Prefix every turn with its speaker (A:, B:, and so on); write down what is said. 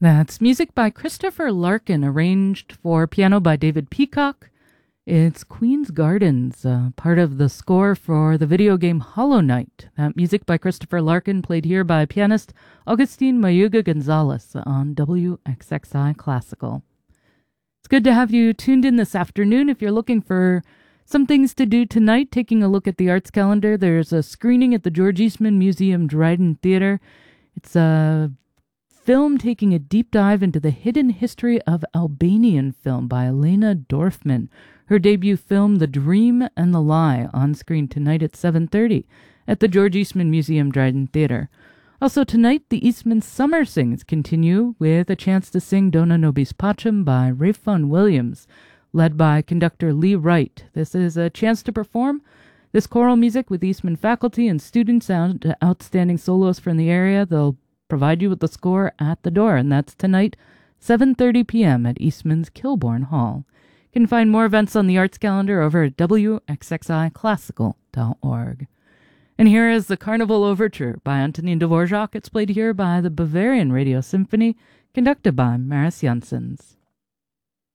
A: That's music by Christopher Larkin, arranged for piano by David Peacock. It's Queen's Gardens, part of the score for the video game Hollow Knight. That music by Christopher Larkin, played here by pianist Augustine Mayuga Gonzalez on WXXI Classical. It's good to have you tuned in this afternoon. If you're looking for some things to do tonight, taking a look at the arts calendar, there's a screening at the George Eastman Museum Dryden Theater. It's a film taking a deep dive into the hidden history of Albanian film by Elena Dorfman. Her debut film, The Dream and the Lie, on screen tonight at 7:30 at the George Eastman Museum Dryden Theater. Also tonight, the Eastman Summer Sings continue with a chance to sing Dona Nobis Pacem by Ralph Vaughan Williams, led by conductor Lee Wright. This is a chance to perform this choral music with Eastman faculty and students and outstanding soloists from the area. They'll provide you with the score at the door, and that's tonight, 7:30 p.m. at Eastman's Kilbourne Hall. You can find more events on the arts calendar over at wxxiclassical.org. And here is the Carnival Overture by Antonin Dvorak. It's played here by the Bavarian Radio Symphony, conducted by Maris Janssens.